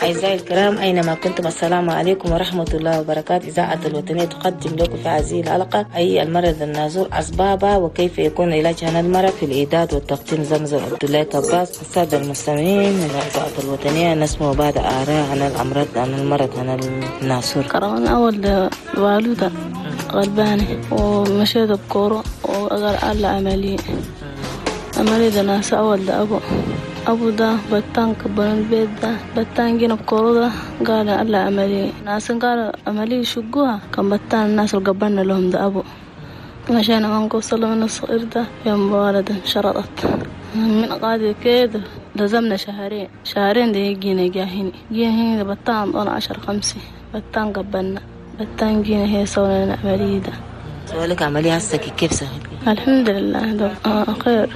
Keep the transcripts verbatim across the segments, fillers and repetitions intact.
أعزائي الكرام أينما كنتم، السلام عليكم ورحمة الله وبركاته. إذاعة الوطنية تقدم لكم في هذه الحلقة أي المرض النازور، أسبابها وكيف يكون علاج هذا المرض. في الإعداد والتقديم زمزم عبد الله كباس. السادة المستمعين من إذاعة الوطنية نسمع بعض آراء عن الأمراض عن المرض عن الناسور. كرهنا أول والدة غلبانة ومشيت بكورة وأقر ألا عملية عملية ناس أول ده أبو أبو ده بتان كبرنا البيت ده بتان جينا بكورة ده قال ألا عملية ناس قال عملية شقوها كان بتان الناس اللي قبلنا لهم ده أبو مشينا ما نقول من الصغير ده يوم والد شرطت من قاعدة كده لزمنا شهرين شهرين ده يجينا جاهيني جاهيني ده بتان طول عشر خمسة بتان قبلنا بتان جينا هي سوينا لنا عملية ده. سؤالك عملية هسه كيف سهل؟ الحمد لله ده آه خير.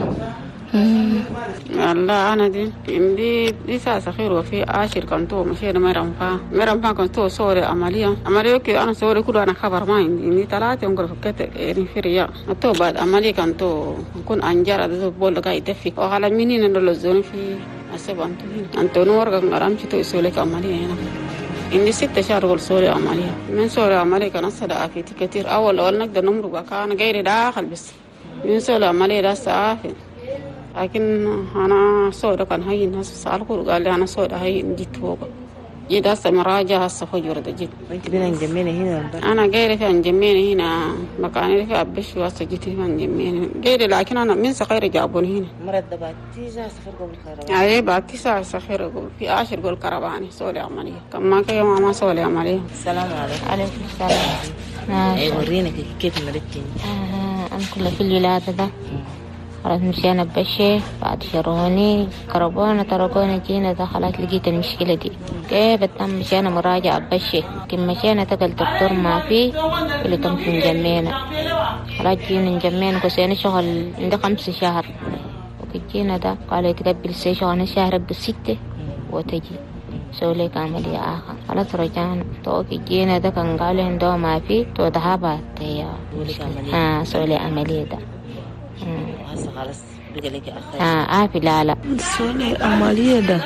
الله أنا دي دي دي ساسة خير وفي عاشر كنتو مشينا مرام فا مرام فا كنتو صوري عملية عملية كي أنا صوري كله أنا خبر ما عندي إني ثلاثة يوم قرف كتر يعني في رياض أتو بعد عملية كنتو كون أنجار ده بقول لك يدفي وعلى منين إنه لزون في أسباب أنتو أنتو نور كان قرام شتو يسولك عملية هنا إني ستة شهور قول صوري عملية من صوري عملية كان أصلا أفيتي كتير أول أول نقدر نمر بكان غير داخل بس من صوري عملية ده سافي لكن أنا صورة كان هاي الناس سألوا قال لي أنا صورة هاي جيت فوق جيت هسه مراجعة هسه فجر ده جيت. أنت بين أنجميني هنا؟ أنا غير في أنجميني هنا مكاني في أبش وهسه جيت في أنجميني غير لكن أنا من صغير جابوني هنا. مرد بعد تسعة سفر قبل كرباني. أيه بعد تسعة سفر قبل في عشر قبل كرباني صورة عملية كم كي يوم ما صورة عملية. السلام عليكم. عليكم السلام. أي ورينا كيف مرتين. آه أنا كل في الولادة ده. خلاص مشينا بشي بعد شروني كربونا تركونا جينا ده خلاص لقيت المشكلة دي كيف بتم مشينا مراجعة بشي كم مشينا تقل دكتور ما فيه اللي تم في نجمينا خلاص جينا نجمينا كسينا شغل عند خمس شهر وكجينا ده قال يتقبل سي شغلنا شهر بستة وتجي سوليك عملية آخر خلاص رجعنا توقي جينا ده كان قالوا عنده ما فيه تو ذهبت هي ها سولي عملية ده هسه خلاص بقى لك أخي. آه آفي لا لا. سوني عملية ده.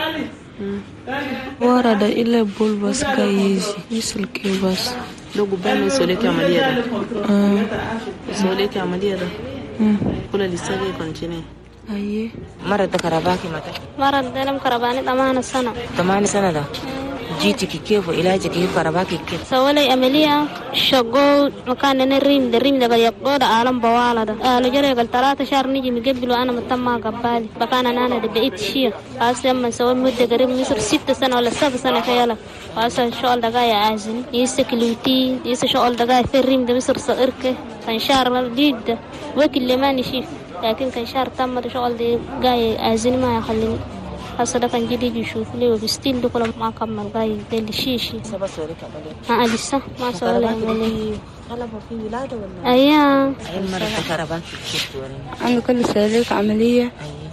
ورد إلى بول بس كايزي مثل كي بس. لو قبلنا سوليك عملية ده. آه. سوليك عملية ده. كل اللي سوي كونتيني. أيه. مرض ده كرباكي متى؟ مرض ده لم كرباني ثمان سنة. ثمان سنة ده. جيتي كيف وعلاجك كيف كرباكي كيف؟ سوالي عملية شغل مكان الريم ده الريم ده قد يقود عالم بوالا ده آه لجري قال ثلاثة شهر نيجي مقبل وأنا متما قبالي بكان أنا ده بقيت شيء قاس لما نسوي مدة قريب مصر ستة سنة ولا سبع سنة خيالك قاس الشغل ده جاي عازني يسكلوتي يس شغل ده جاي في الريم ده مصر صغيرك كان شهر جديد وكل اللي ما نشيف لكن كان شهر تم ده شغل ده جاي عازني ما يخليني هسه ده كان جديد يشوف لي وبستيل ده كله ما كمل جاي ده اللي شيشي سبع سوريك عملية. اه لسه ما سوى لي عملية. طلبوا في ولادة ولا؟ أيوة. أي مرة كرباكي كيف تورينا؟ أنا كل سيليك عملية.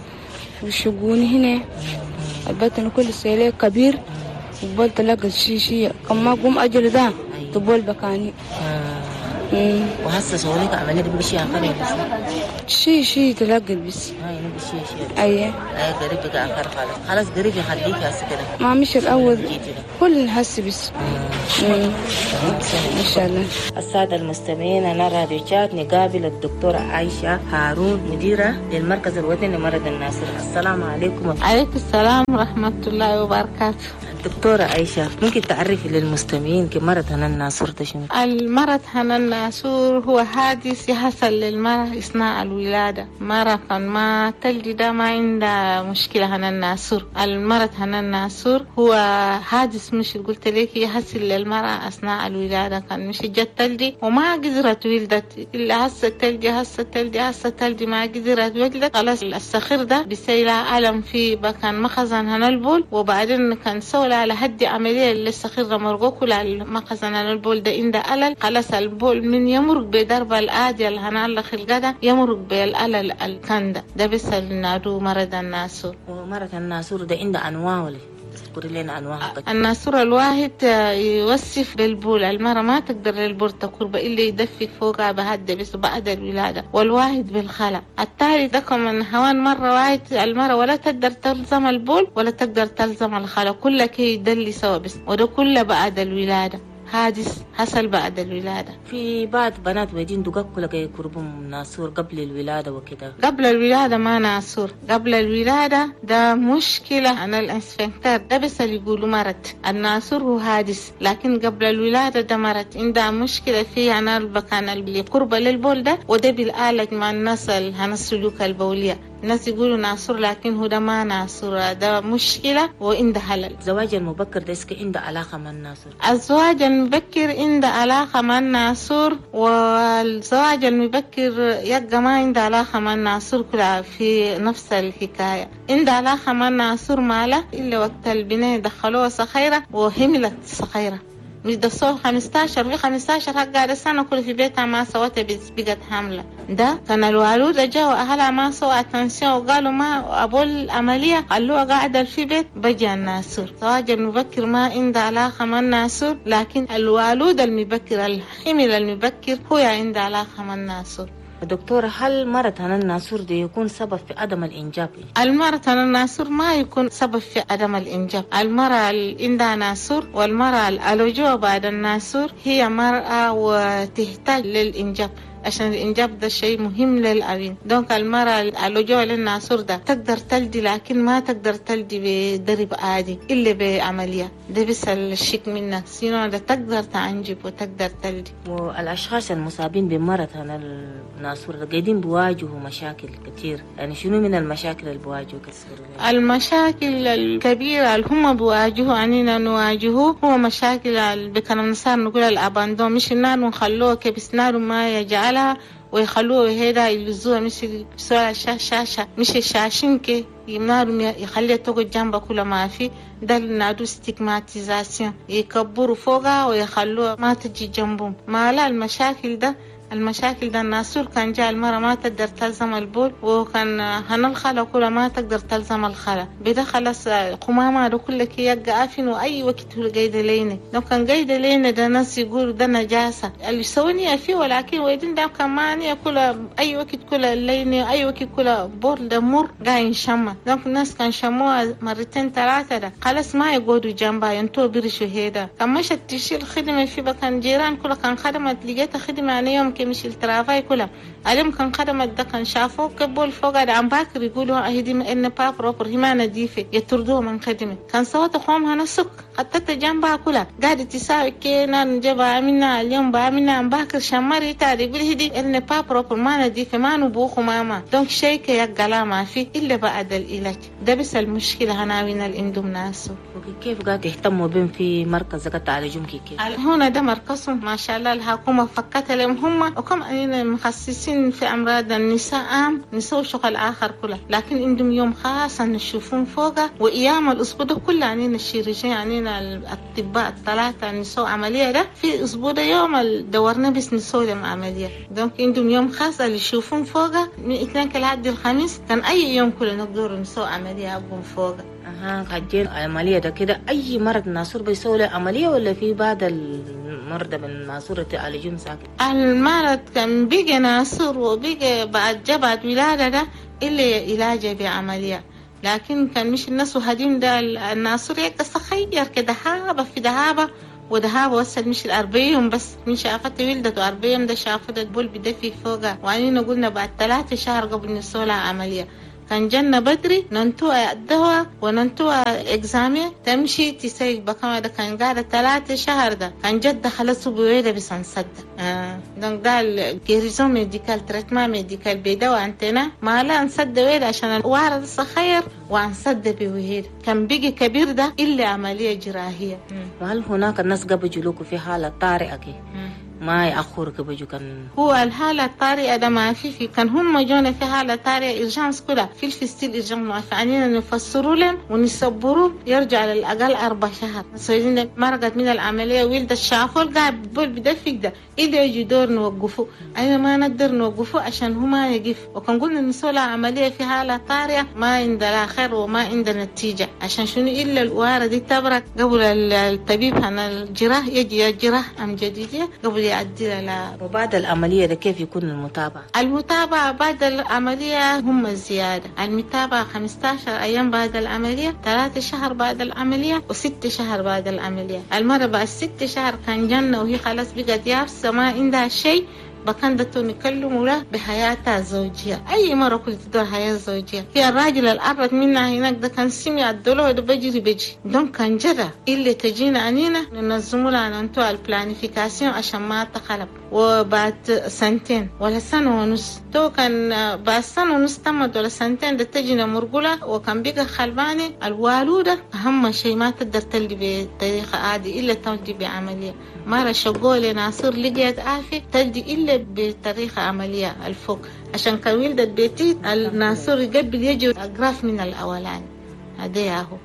وشقوني هنا. البطن كل سيليك كبير. وبول تلاقي الشيشية كم قوم أجل ده تبول بكاني. وهسه سواليك عملية بمشي آخر بس. شيء شيء تلاقي بس. هاي نبي شيء شيء. أيه. أي قريب بقى آخر خلاص. خلاص قريب يخليك هسه كده. ما مش الأول. كل نحس بس. إن شاء الله. السادة المستمعين أنا راديو شات نقابل الدكتورة عائشة هارون مديرة للمركز الوطني لمرض الناسور. السلام عليكم. عليكم السلام ورحمة الله وبركاته. دكتورة عائشة ممكن تعرفي للمستمعين كيف مرض هنا الناسور ده شنو؟ المرض هنا الناسور هو حادث يحصل للمرأة أثناء الولادة. مرة كان ما تلدي ده ما عنده مشكلة هنا الناسور. المرض هنا الناسور هو حادث مش قلت لك يحصل للمرأة أثناء الولادة كان مش جت تلدي وما قدرت ولدت إلا هسه تلدي هسه تلدي هسه تلدي ما قدرت ولدت خلاص السخير ده بيسيلها ألم في بكان مخزن هنا البول وبعدين كان سوى على هدي عملية للسخير مرقو كل المخزن هنا البول ده عنده ألل خلاص البول من يمرق بضرب الآدي هنا الله خلقه يمرق بالألل الكنده ده بس النادو مرض الناسور. ومرض الناسور ده عنده أنواع ولا؟ تذكري لنا أنواعها. الناسور الواحد يوصف بالبول، المرأة ما تقدر للبول تقرب إلا يدفق فوقها بهدى بس بعد الولادة، والواحد بالخلع. الثالث ده كمان هوان مرة واحد المرأة ولا تقدر تلزم البول ولا تقدر تلزم الخلع، كلها كي يدلي سوا بس، وده كله بعد الولادة، حادث حصل بعد الولادة. في بعض بنات ويدين دقاق كلها يقربهم ناسور قبل الولادة وكده. قبل الولادة ما ناسور، قبل الولادة ده مشكلة. أنا الإنسفنكتر ده بس اللي يقولوا مرض، الناسور هو حادث، لكن قبل الولادة ده مرض عندها مشكلة فيه. أنا المكان اللي قرب للبول ده وده بالآلة مع الناس هنا السلوك البولية، الناس يقولوا ناسور لكن هو ده ما ناسور، ده مشكلة وعنده حلل. الزواج المبكر ده اسكي عنده علاقة مع الناسور؟ الزواج المبكر عنده علاقة مع الناسور، والزواج المبكر يبقى ما عنده علاقة مع الناسور، كلها في نفس الحكاية. عنده علاقة مع الناسور ماله إلا وقت البناء دخلوها صخيرة وهملت صخيرة، مش ده صور خمستاشر في خمستاشر حقها ده سنة كل في بيتها ما سوتها بس بقت حاملة. ده كان الوالودة جاء وأهلها ما سوى أتنسيون وقالوا ما أبو العملية، قالوها قاعدة في بيت بجي الناسور. الزواج المبكر ما عنده علاقة مع الناسور، لكن الوالودة المبكر الحمل المبكر هو عنده علاقة مع الناسور. دكتورة، هل مرض هنا الناسور ده يكون سبب في عدم الإنجاب؟ المرض هنا الناسور ما يكون سبب في عدم الإنجاب. المرأة اللي عندها ناسور والمرأة الألوجوة بعد الناسور هي مرأة وتحتاج للإنجاب، عشان الإنجاب ده شيء مهم للأبين. دونك المرأة اللجوء للناسور ده تقدر تلدي، لكن ما تقدر تلدي بدرب عادي إلا بعملية، ده بس الشك منك، سينو ده تقدر تنجب وتقدر تلدي. والأشخاص المصابين بمرض هنا الناسور ده قاعدين بواجهوا مشاكل كتير، يعني شنو من المشاكل اللي بواجهوا كثير؟ المشاكل الكبيرة اللي هم بواجهوا عنينا نواجهوه هو مشاكل بكنا نصار نقول الأباندون، مش النار ونخلوه كبس نار ما يجعل ويخلوه هيدا يلزوها، مش يسوى الشاشة مش الشاشين كي يمنارهم يخليها تقعد جنبها كل ما في، ده اللي نادو ستيغماتيزاسيون، يكبروا فوقها ويخلوها ما تجي جنبهم. ما لا المشاكل ده المشاكل ده الناسور كان جاء المرأة ما تقدر تلزم البول، وكان هنا الخلا كلها ما تقدر تلزم الخلا، بدا خلاص قمامة ده كله كي يقع أفين وأي وقت هو قايدة لينا. لو كان قايدة لينا ده ناس يقولوا ده نجاسة اللي يسووني فيه، ولكن ويدين ده كان ماني كلها أي وقت كلها لينا، أي وقت كلها بول ده مر قاين شمع. دونك الناس كان شموها مرتين ثلاثة ده خلاص ما يقعدوا جنبها ينتو برشوا هيدا. كان مشت تشيل خدمة في بكان جيران كلها كان خدمة لقيتها خدمة أنا يوم مش الترافاي كلها عليهم كان خدمت ده كان شافوه كبول فوق ده عم باكر يقولوا هدي إن باب روبر هي ما نظيفة يطردوه من خدمة. كان صوت قومها نسك حتى جنبها كلها قاعدة تساوي كينا نجيبها منا اليوم بقى منا عم باكر شماري تاري يقول هدي إن باب روبر ما نظيفة ما نبوخ ماما. دونك شيء كيقلا ما في إلا بعد العلاج ده بس المشكلة هناوين الإندوم ناسو. كيف قاعد تهتموا بهم في مركز زكاة تعالجهم كيف؟ هنا ده مركزهم ما شاء الله الحكومة فكت لهم هم وكم أنا مخصصين في أمراض النساء عام نسوي شغل آخر كله، لكن عندهم يوم خاص نشوفون فوقه وأيام الأسبوع ده كله عنينا الشيرجين عنينا الأطباء الثلاثة نسوي عملية ده في الأسبوع ده يوم دورنا بس نسوي لهم عملية. دونك عندهم يوم خاص اللي يشوفون فوقه من اثنين كالعد الخميس كان أي يوم كله نقدر نسوي عملية أبوهم فوقه. أها حجين عملية ده كده أي مرض ناسور بيسوي له عملية ولا في بعد المرضى من ناسور تعالجون ساكت؟ المرض كان بيجي ناسور وبيجي بعد جبعة ولادة ده اللي علاجه بعملية، لكن كان مش الناس وهدين ده الناسور يبقى صغير كده هابة في دهابة ودهابة وصل مش الأربعين بس من شافت ولدته أربعين ده شافت البول بدفي فوقها، وعنينا قلنا بعد ثلاثة شهر قبل نسوي لها عملية. كان جنة بدري ننتوى الدواء وننتوى إكزامي تمشي تسيق بكما ده كان قاعدة ثلاثة شهر ده كان جد خلصوا بويدة بس نصدق. آه. دونك ده الجيريزون ميديكال تريتمان ميديكال بدواء أنتنا ما لا نصدق ويدة عشان الوارد الصخير وانصدق بويدة كان بيجي كبير ده إلا عملية جراحية. وهل هناك الناس قبل جلوكوا في حالة طارئة كي ما يأخرك بجو كان هو الحالة الطارئة ده ما في في كان هم جونا في حالة طارئة إرجانس كلها في الفستيل إرجان فعنينا نفسروا لهم ونصبروا يرجع للأقل أربع شهر سوينا مرقت من العملية ولد الشافول قاعد بول بدفق ده إذا يجي دور نوقفه أنا ما نقدر نوقفه عشان هو ما يقف وكان قلنا نسوي عملية في حالة طارئة ما عندنا خير وما عندنا نتيجة عشان شنو إلا الوارة دي تبرك قبل الطبيب أنا الجراح يجي الجراح أم جديدية قبل يعدي لها. وبعد العملية ده كيف يكون المتابعة؟ المتابعة بعد العملية هم الزيادة المتابعة خمسة عشر أيام بعد العملية ثلاثة شهر بعد العملية وستة شهر بعد العملية. المرة بعد ستة شهر كان جنة وهي خلاص بقت يابسة ما عندها شيء بكان دتو نكلموا له بحياتها الزوجية أي مرة كنت تدور حياة زوجية هي الراجل الأرض منا هناك ده كان سمع الدلوه ده بجري بجي دون كان جدا اللي تجينا عنينا ننظموا لنا أنتو البلانيفيكاسيون عشان ما تخلب وبعد سنتين ولا سنة ونص تو كان بعد سنة ونص تمت ولا سنتين ده تجينا مرقلة وكان بقى خلباني الوالودة أهم شيء ما تقدر تلدي بطريقة عادي إلا تلدي بعملية مرة شغولة ناصر لقيت عافية تلدي إلا بطريقة عملية الفوق عشان كان ولدت بيتي الناصر يقبل يجي أقراف من الأولاني هذا ياهو.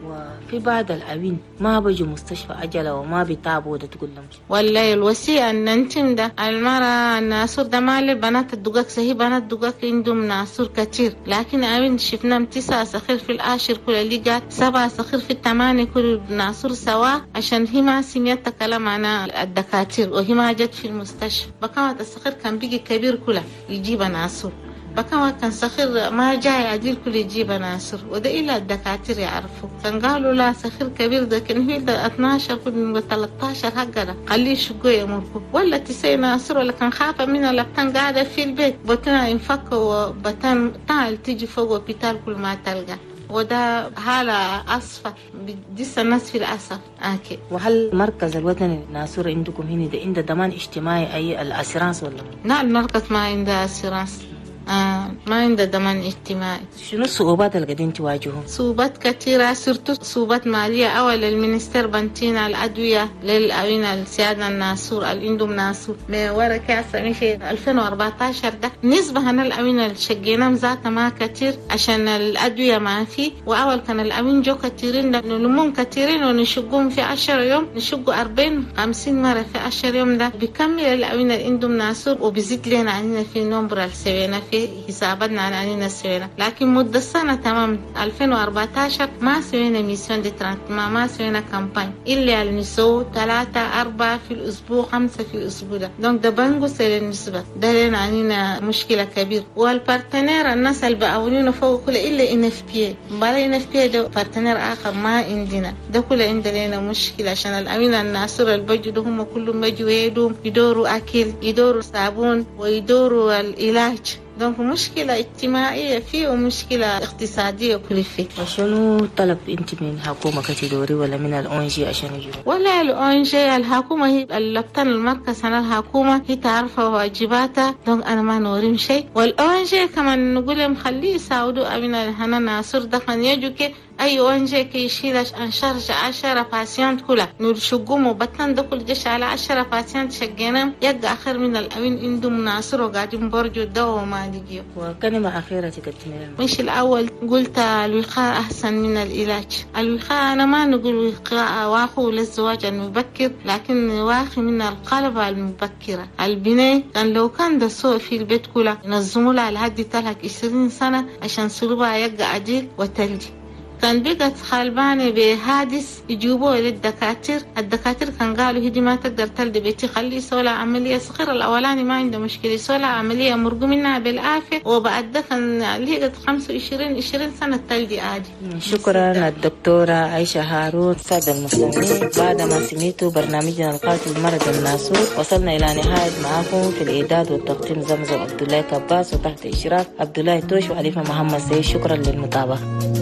وفي بعض الأوين ما بيجوا مستشفى أجل وما بيتابعوا ده تقول لهم والله الوسيء أن ننتم ده المرة الناصر ده مال بنات الدقاق سهي بنات الدقاق عندهم ناصر كتير لكن أوين شفناهم تسعة صخير في العاشر كل اللي قات سبعة صخير في الثمانية كل ناصر سوا عشان هي ما سميت تكلم عن الدكاتير وهي ما جت في المستشفى بكامة الصخير كان بيجي كبير كله يجيب ناصر بكما كان صخير ما جاي عديل كل يجيب ناصر وده إلا الدكاترة يعرفوا كان قالوا لا صخير كبير ده كان هي ده اثناشر كل ثلاثة عشر هكذا خليه شقوا يمركوا ولا تسي ناصر ولا كان خافة منها لبتان قاعدة في البيت بطنا ينفك وبطان تعال تيجي فوق وبيتال كل ما تلقى وده حالة أصفى بديس الناس في الأسف أكيد. وهل المركز الوطني ناصر عندكم هنا ده عنده ضمان اجتماعي أي الأسيرانس ولا؟ لا المركز ما عنده أسيرانس آه ما عنده ضمان اجتماعي. شنو الصعوبات اللي قاعدين تواجههم؟ صعوبات كثيرة صرت صعوبات مالية أول المينستر بنتينا الأدوية للأوين السيادة الناصور اللي عندهم ناصور من ورا كاس مشي ألفين وأربعة عشر ده نسبة هنا الأوين اللي شقينا مزاتا ما كتير عشان الأدوية ما في وأول كان الأوين جو كتيرين نلمون كتيرين ونشقهم في عشر يوم نشقوا أربعين خمسين مرة في عشر يوم ده بيكمل الأوين اللي عندهم ناصور وبيزيد لنا عننا في نمبر السوينا في حسابنا عن عنينا سوينا لكن مدة سنة تمام ألفين وأربعة عشر ما سوينا ميسيون دي ترانتما ما سوينا كامباني إلا النسو ثلاثة أربعة في الأسبوع خمسة في الأسبوع ده دونك ده بنقص النسبة ده لنا عنينا مشكلة كبيرة والبارتنير الناس اللي بأولينا فوق كل إلا إن إف بي بلا إن إف بي ده بارتنير آخر ما عندنا ده كل عندنا مشكلة عشان الأمين الناصر البجو هم كلهم بجوا يدوم يدوروا أكل يدوروا صابون ويدوروا العلاج دونك مشكلة اجتماعية فيه ومشكلة اقتصادية كل فيه. وشنو طلب انت من الحكومة كتدوري ولا من الأونجي عشان يجوا؟ ولا الأونجي الحكومة هي اللبتان المركز عن الحكومة هي تعرف واجباتها دونك أنا ما نوريم شيء والأونجي كمان نقول لهم خليه يساعدوا أبينا هنا ناصر ده كان يجوا كي أي أونجي كي يشيل أنشارج عشرة باسيانت كلها نرشقهم وبطن ده كل جيش على عشرة باسيانت شقينام يقع آخر من الأمين عندهم ناصر وقاعدين برجوا الدواء وما دقيقوا. وكلمة أخيرة تقدمين؟ مش الأول قلت الوقاية أحسن من العلاج. الوقاية أنا ما نقول وقاية واخو للزواج المبكر لكن واخي من القلب المبكرة البناء كان لو كان ده سوء في البيت كله ينظموا لها لحد تلك عشرين سنة عشان سلوبها يقع عديل وتلجي كان بقت خالبانة بحادث يجيبوه للدكاتر الدكاتر كان قالوا هدي ما تقدر تلدي بيتي خلي يسوي عملية صغيرة الأولاني ما عنده مشكلة يسوي عملية مرقو منها بالعافية وبعد ده كان لقت خمسة وعشرين عشرين سنة تلدي عادي. شكرا الدكتورة عائشة هارون. سادة المستمعين بعد ما سمعتوا برنامجنا القاتل مرض الناصور وصلنا إلى نهاية معكم في الإعداد والتقديم زمزم عبد الله كباس وتحت إشراف عبد الله توش وعليفة محمد سيد. شكرا للمتابعة.